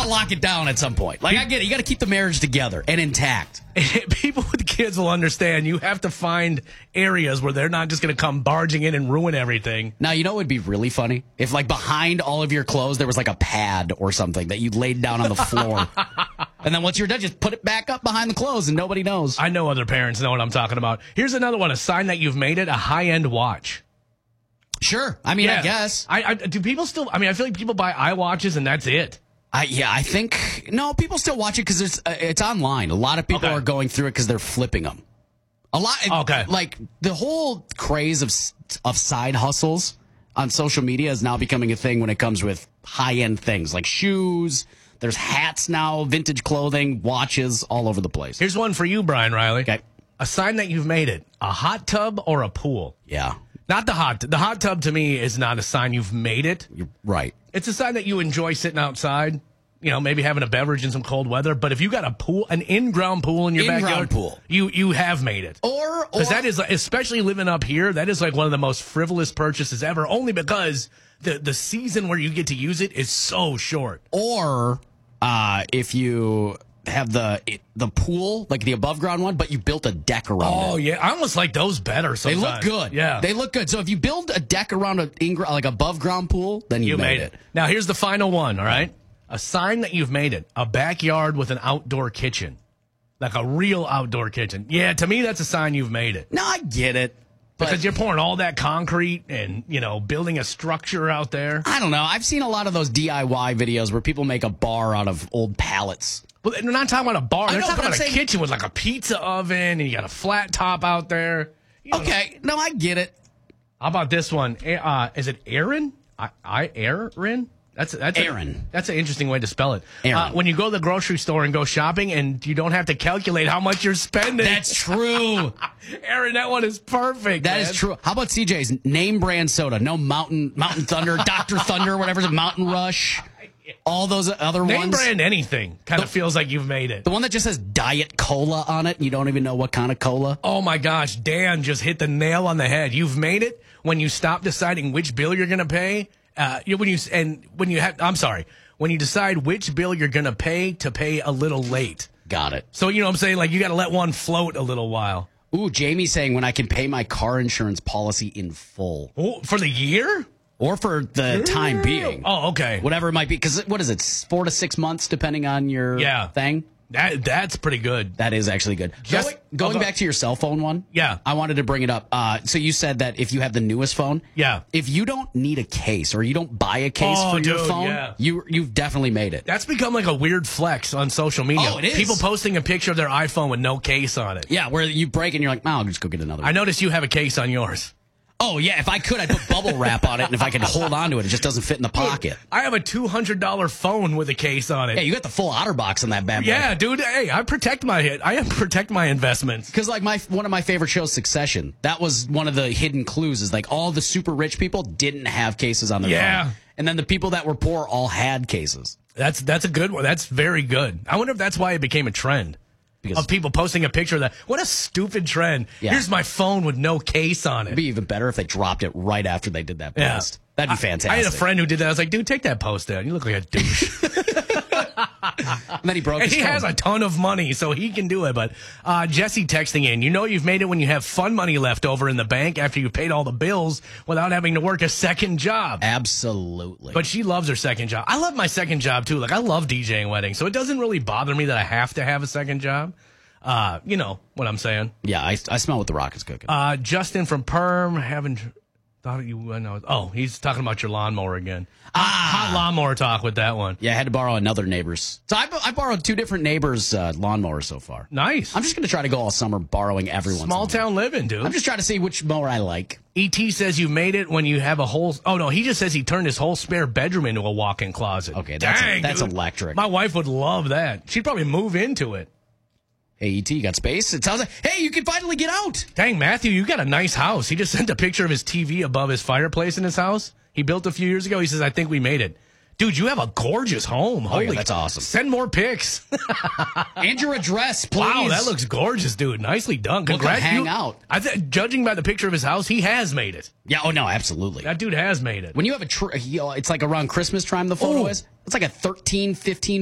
to lock it down at some point. Like, I get it. You got to keep the marriage together and intact. People with kids will understand. You have to find areas where they're not just going to come barging in and ruin everything. Now, you know what would be really funny? If, like, behind all of your clothes, there was, like, a pad or something that you laid down on the floor. And then once you're done, just put it back up behind the clothes and nobody knows. I know other parents know what I'm talking about. Here's another one, a sign that you've made it, a high-end watch. Sure. I mean, I guess. Do people still, I feel like people buy iWatches and that's it. I think, no, people still watch it because it's online. A lot of people are going through it because they're flipping them. A lot. Okay. Like, the whole craze of side hustles on social media is now becoming a thing when it comes with high-end things like shoes. There's hats now, vintage clothing, watches, all over the place. Here's one for you, Brian Riley. Okay. A sign that you've made it, a hot tub or a pool. Yeah. Not the hot tub to me is not a sign you've made it. You're right. It's a sign that you enjoy sitting outside, maybe having a beverage in some cold weather. But if you got a pool, an in-ground pool in your backyard, pool, you have made it. Or because that is, especially living up here, that is like one of the most frivolous purchases ever. Only because the season where you get to use it is so short. Or if you have the pool, like the above ground one, but you built a deck around it. Oh, yeah. I almost like those better sometimes. They look good. Yeah. They look good. So if you build a deck around like above ground pool, then you made it. Now, here's the final one, all right? A sign that you've made it. A backyard with an outdoor kitchen. Like a real outdoor kitchen. Yeah, to me, that's a sign you've made it. No, I get it. Because you're pouring all that concrete and, building a structure out there. I don't know. I've seen a lot of those DIY videos where people make a bar out of old pallets. Well, they're not talking about a bar. They're talking about a kitchen with like a pizza oven and you got a flat top out there. Okay. No, I get it. How about this one? Is it Aaron? Aaron? That's Aaron. That's an interesting way to spell it. Aaron. When you go to the grocery store and go shopping and you don't have to calculate how much you're spending. That's true. Aaron, that one is perfect. That is true. How about CJ's name brand soda? No Mountain Thunder, Dr. Thunder, whatever's Mountain Rush. All those other ones. Name brand anything kind of feels like you've made it. The one that just says Diet Cola on it and you don't even know what kind of cola. Oh my gosh, Dan just hit the nail on the head. You've made it when you stop deciding which bill you're going to pay. When you decide which bill you're going to pay a little late. Got it. So, you know what I'm saying? Like, you got to let one float a little while. Ooh, Jamie's saying when I can pay my car insurance policy in full. Oh, for the year? Or for the time being. Oh, okay. Whatever it might be. Because what is it? 4 to 6 months, depending on your thing? That's pretty good. That is actually good. Going back to your cell phone one. Yeah. I wanted to bring it up. So you said that if you have the newest phone. Yeah. If you don't need a case or you don't buy a case for your phone, you've definitely made it. That's become like a weird flex on social media. Oh, it is. People posting a picture of their iPhone with no case on it. Yeah, where you break and you're like, I'll just go get another one. I noticed you have a case on yours. Oh, yeah. If I could, I'd put bubble wrap on it, and if I could hold on to it, it just doesn't fit in the pocket. Dude, I have a $200 phone with a case on it. Yeah, you got the full OtterBox on that bad boy. Yeah, dude. Hey, I protect my investments. Because like one of my favorite shows, Succession, that was one of the hidden clues is like all the super rich people didn't have cases on their phone. And then the people that were poor all had cases. That's a good one. That's very good. I wonder if that's why it became a trend. Of people posting a picture of that. What a stupid trend. Yeah. Here's my phone with no case on it. It'd be even better if they dropped it right after they did that post. Yeah. That'd be fantastic. I had a friend who did that. I was like, dude, take that post down. You look like a douche. And then he broke his phone. He has a ton of money, so he can do it. But Jesse texting in, you've made it when you have fun money left over in the bank after you've paid all the bills without having to work a second job. Absolutely. But she loves her second job. I love my second job, too. Like, I love DJing weddings, so it doesn't really bother me that I have to have a second job. You know what I'm saying? Yeah, I smell what the Rock is cooking. Justin from Perm, haven't thought you know. Oh, he's talking about your lawnmower again. Hot lawnmower talk with that one. Yeah, I had to borrow another neighbor's. So I borrowed 2 different neighbors' lawnmowers so far. Nice. I'm just going to try to go all summer borrowing everyone's. Small town living, dude. I'm just trying to see which mower I like. ET says you made it when you have a whole. Oh no, he just says he turned his whole spare bedroom into a walk-in closet. Okay, that's electric. My wife would love that. She'd probably move into it. Hey, ET, you got space? It sounds like, hey, you can finally get out. Dang, Matthew, you got a nice house. He just sent a picture of his TV above his fireplace in his house. He built a few years ago. He says, I think we made it. Dude, you have a gorgeous home. Holy, that's awesome. Send more pics. And your address, please. Wow, that looks gorgeous, dude. Nicely done. Congrats. Hang out. Judging by the picture of his house, he has made it. Yeah, oh, no, absolutely. That dude has made it. When you have it's like around Christmas time, the photo is. It's like a 13, 15